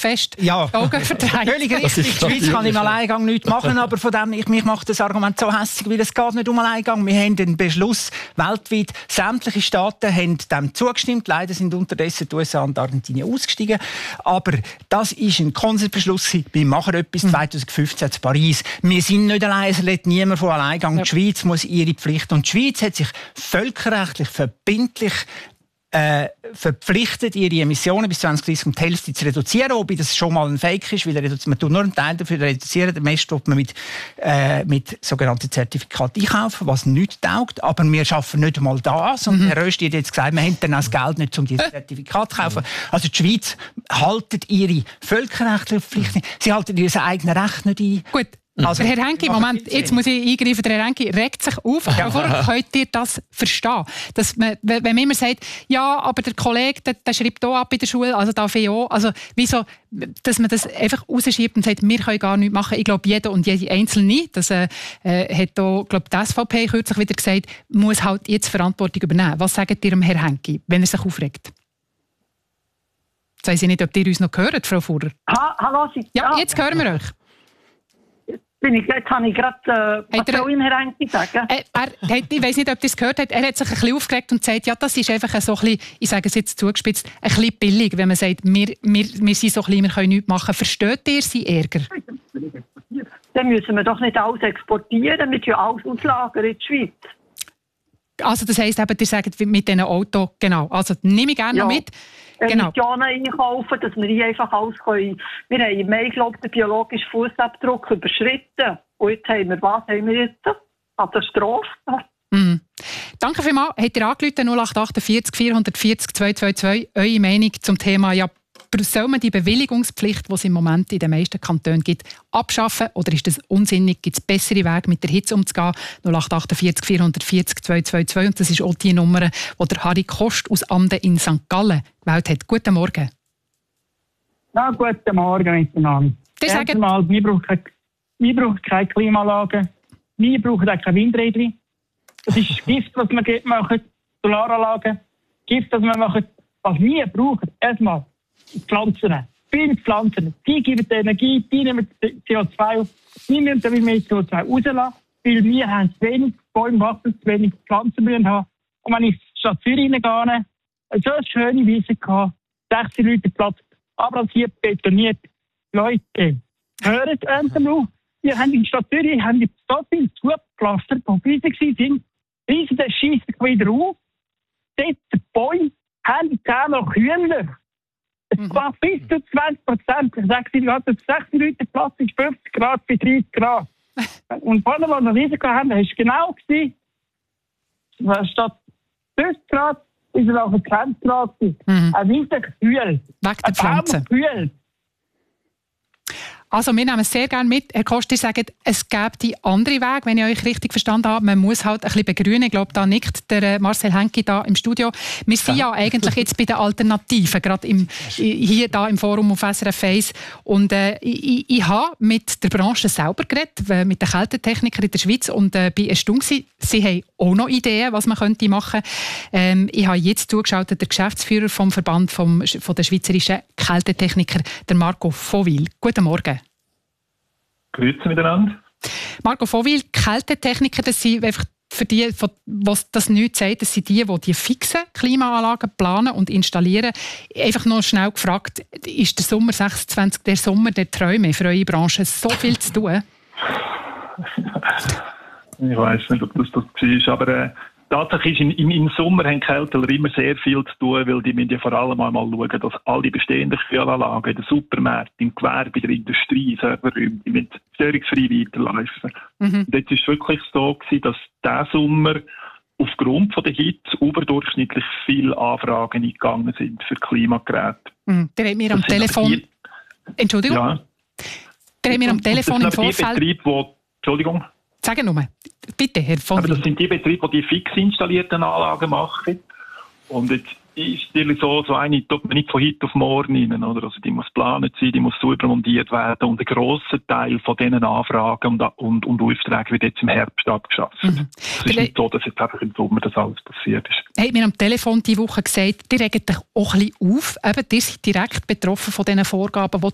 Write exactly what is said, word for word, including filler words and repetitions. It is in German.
fest ja. die Augen verdreht. Völlig richtig. In der Schweiz kann im Alleingang nichts machen, aber von dem, ich, mich macht das Argument so hässlich, weil es geht nicht um Alleingang. Wir haben den Beschluss weltweit. Sämtliche Staaten haben dem zugestimmt. Leider sind unterdessen die U S A und Argentinien ausgestiegen. Aber das ist ein Konsensbeschluss. Wir machen etwas mhm. zwanzig fünfzehn in Paris. Wir sind nicht allein, es lässt niemand von Alleingang. Ja. Die Schweiz muss ihre Pflicht. Und die Schweiz hat sich völkerrechtlich verbindlich Äh, verpflichtet, ihre Emissionen bis zwanzig dreißig um die Hälfte zu reduzieren, wobei das schon mal ein Fake ist, weil man tut nur einen Teil dafür reduzieren, den Rest wird man mit, äh, mit sogenannten Zertifikaten einkaufen, was nicht taugt, aber wir schaffen nicht einmal das und mhm. Herr Rösti hat jetzt gesagt, wir haben dann auch das Geld nicht, um diese Zertifikate zu kaufen. Also die Schweiz haltet ihre völkerrechtliche Pflicht nicht, sie halten ihr eigenes Recht nicht ein. Gut. Also, Herr Henke, Moment, jetzt muss ich eingreifen. Der Herr Henke regt sich auf. Ja. Vorher könnt ihr das verstehen? Dass man, wenn man immer sagt, ja, aber der Kollege, der, der schreibt hier ab in der Schule, also darf ich auch. Also, wieso, dass man das einfach rausschiebt und sagt, wir können gar nichts machen. Ich glaube, jeder und jede Einzelne, das äh, hat hier, glaube die S V P kürzlich wieder gesagt, muss halt jetzt Verantwortung übernehmen. Was sagt ihr dem Herrn Henke, wenn er sich aufregt? Jetzt weiss ich nicht, ob ihr uns noch hört, Frau Fuhrer. Ha, hallo, Sie, ja, ja, jetzt hören wir euch. Ich, jetzt habe ich gerade, äh, was soll ich Herr Henke sagen? Äh, er, ich weiss nicht, ob ihr es gehört habt, er hat sich ein bisschen aufgeregt und gesagt, ja, das ist einfach so ein bisschen, ich sage es jetzt zugespitzt, ein bisschen billig, wenn man sagt, wir, wir, wir sind so klein, wir können nichts machen. Versteht ihr seinen Ärger? Dann müssen wir doch nicht alles exportieren, wir tun alles auslagern in die Schweiz. Also das heisst eben, ihr sagt mit diesen Autos, genau, also nehme ich gerne ja. noch mit. Genau. Emissionen einkaufen, dass wir hier einfach alles können. Wir haben im Mai, glaube ich, den biologischen Fußabdruck überschritten. Und jetzt haben wir, was haben wir jetzt? Katastrophe. Mm. Danke vielmals. Habt ihr angerufen, null acht acht vier vier vier null zwei zwei zwei, eure Meinung zum Thema, ja, soll man die Bewilligungspflicht, die es im Moment in den meisten Kantonen gibt, abschaffen? Oder ist das unsinnig? Gibt es bessere Wege, mit der Hitze umzugehen? null acht acht vier vier vier null zwei zwei zwei. Und das ist auch die Nummer, die der Harry Kost aus Amden in Sankt Gallen gewählt hat. Guten Morgen. Ja, guten Morgen miteinander. Erstmal, wir brauchen, wir brauchen keine Klimaanlagen. Wir brauchen auch keine Windräder. Das ist Gift, was wir machen. Solaranlagen. Gift, was wir machen. Was wir brauchen, erstmal Pflanzen. Viele Pflanzen. Die geben die Energie, die nehmen C O zwei auf. Wir müssen damit mehr C O zwei rauslassen, weil wir haben zu wenig Bäume wachsen, zu wenig Pflanzen haben. Und wenn ich in die Stadt Zürich gehe, so eine schöne Wiese gehabt, sechzig Leute Platz, abrasiert, betoniert. Leute, hört endlich auf. Wir haben in der Stadt Zürich haben die so viele zugepflastert, die riesig sind. Riesen, das schießt sich wieder auf. Dort die Bäume haben die zehnmal kühler. Es mhm. war bis zu zwanzig Prozent. Ich sage Ihnen, sechzig Leute Platz ist fünfzig Grad bei dreißig Grad. Und vorne, als wir Riesen hatten, war es genau gewesen. Statt fünfzig Grad ist es auch zwanzig Grad. Mhm. Es ist ein Kühl. Weg der Pflanzen. Kühl. Also wir nehmen es sehr gerne mit. Herr Kost, ihr sagt, es gäbe die andere Weg, wenn ich euch richtig verstanden habe. Man muss halt ein bisschen begrünen. Ich glaube, da nickt der Marcel Henke da im Studio. Wir sind ja, ja eigentlich jetzt bei den Alternativen, gerade im, hier da im Forum auf S R F eins. Und äh, ich, ich habe mit der Branche selber geredet, mit den Kältetechnikern in der Schweiz, und äh, bin erstaunt gewesen. Sie haben auch noch Ideen, was man könnte machen könnte. Ähm, ich habe jetzt zugeschaltet, der Geschäftsführer vom Verband vom, von der schweizerischen Kältetechniker, der Marco Vohwil. Guten Morgen. Grüezi miteinander. Marco Vohwil, Kältetechniker, das sind einfach für die, was das nichts sagt, das sind die, die die fixen Klimaanlagen planen und installieren. Einfach noch schnell gefragt, ist der Sommer sechsundzwanzig der Sommer der Träume für eure Branche? So viel zu tun? Ich weiss nicht, ob das das war, aber äh, tatsächlich ist im, im Sommer haben die Kältler immer sehr viel zu tun, weil die müssen ja vor allem einmal schauen, dass alle bestehenden Kühlanlagen in den Supermärkten, im Gewerbe, in der Industrie, Serverräume, die müssen störungsfrei weiterlaufen. Mhm. Und jetzt war es wirklich so gewesen, dass dieser Sommer aufgrund von der Hitze überdurchschnittlich viele Anfragen eingegangen sind für Klimageräte. Mhm. Der hat mir am Telefon... Die... Entschuldigung? Ja. Der hat mir am Telefon im Vorfeld... Betriebe, wo... Entschuldigung? Sagen nur. Bitte, Herr von Aber das sind die Betriebe, die die fix installierten Anlagen machen. Und jetzt ist natürlich so, so eine tut man nicht von heute auf morgen rein, oder? Also die muss geplant sein, die muss sauber montiert werden. Und ein grosser Teil von diesen Anfragen und, und, und Aufträgen wird jetzt im Herbst abgeschafft. Mhm. Es ist nicht so, dass jetzt einfach im Sommer das alles passiert ist. Hat mir am Telefon diese Woche gesagt, die regen dich auch ein bisschen auf. Eben, ihr seid direkt betroffen von diesen Vorgaben, die